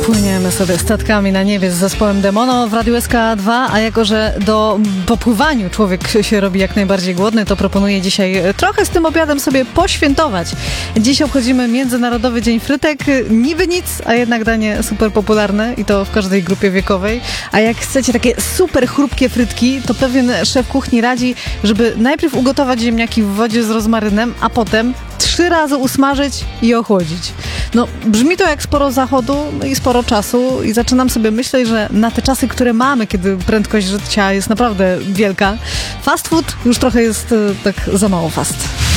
Płyniemy sobie statkami na niebie z zespołem Demono w Radiu SK2, a jako, że po pływaniu człowiek się robi jak najbardziej głodny, to proponuję dzisiaj trochę z tym obiadem sobie poświętować. Dziś obchodzimy Międzynarodowy Dzień Frytek. Niby nic, a jednak danie super popularne i to w każdej grupie wiekowej. A jak chcecie takie super chrupkie frytki, to pewien szef kuchni radzi, żeby najpierw ugotować ziemniaki w wodzie z rozmarynem, a potem 3 razy usmażyć i ochłodzić. No, brzmi to jak sporo zachodu i sporo czasu i zaczynam sobie myśleć, że na te czasy, które mamy, kiedy prędkość życia jest naprawdę wielka, fast food już trochę jest tak za mało fast.